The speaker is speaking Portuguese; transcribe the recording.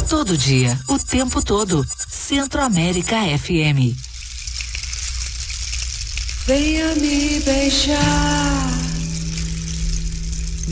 Todo dia, o tempo todo. Centro-América FM. Venha me beijar.